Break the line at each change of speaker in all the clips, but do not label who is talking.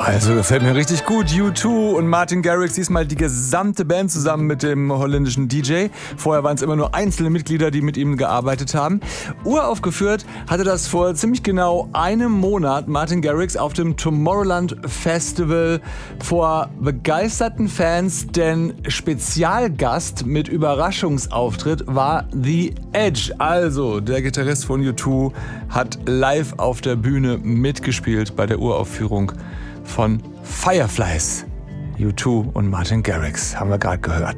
Also gefällt mir richtig gut. U2 und Martin Garrix, diesmal die gesamte Band zusammen mit dem holländischen DJ. Vorher waren es immer nur einzelne Mitglieder, die mit ihm gearbeitet haben. Uraufgeführt hatte das vor ziemlich genau einem Monat Martin Garrix auf dem Tomorrowland Festival vor begeisterten Fans, denn Spezialgast mit Überraschungsauftritt war The Edge. Also der Gitarrist von U2 hat live auf der Bühne mitgespielt bei der Uraufführung von Fireflies. U2 und Martin Garrix haben wir gerade gehört.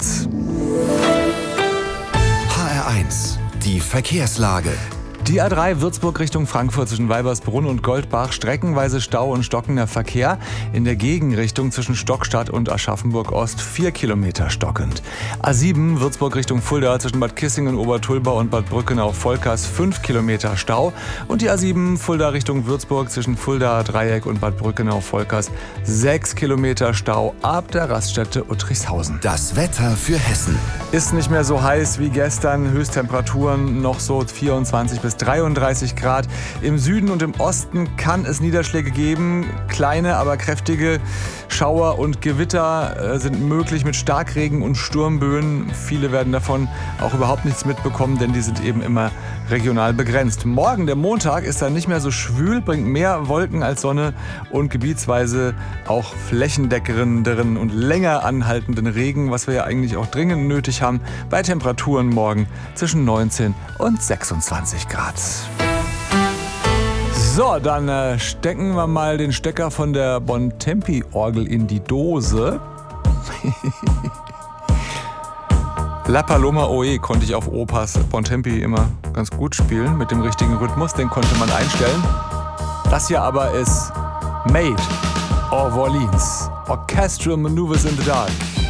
HR1, die Verkehrslage.
Die A3 Würzburg Richtung Frankfurt zwischen Weibersbrunn und Goldbach, streckenweise Stau und stockender Verkehr. In der Gegenrichtung zwischen Stockstadt und Aschaffenburg-Ost 4 Kilometer stockend. A7 Würzburg Richtung Fulda zwischen Bad Kissingen, Obertulba und Bad Brückenau-Volkers 5 Kilometer Stau. Und die A7 Fulda Richtung Würzburg zwischen Fulda Dreieck und Bad Brückenau-Volkers 6 Kilometer Stau ab der Raststätte Uttrichshausen.
Das Wetter für Hessen.
Ist nicht mehr so heiß wie gestern. Höchsttemperaturen noch so 24 bis 33 Grad. Im Süden und im Osten kann es Niederschläge geben. Kleine, aber kräftige Schauer und Gewitter sind möglich mit Starkregen und Sturmböen. Viele werden davon auch überhaupt nichts mitbekommen, denn die sind eben immer regional begrenzt. Morgen, der Montag, ist dann nicht mehr so schwül, bringt mehr Wolken als Sonne und gebietsweise auch flächendeckenderen und länger anhaltenden Regen, was wir ja eigentlich auch dringend nötig haben, bei Temperaturen morgen zwischen 19 und 26 Grad. So, dann stecken wir mal den Stecker von der Bontempi-Orgel in die Dose. La Paloma Oe konnte ich auf Opas Bontempi immer ganz gut spielen, mit dem richtigen Rhythmus, den konnte man einstellen. Das hier aber ist Maid of Orleans, Orchestral Maneuvers in the Dark.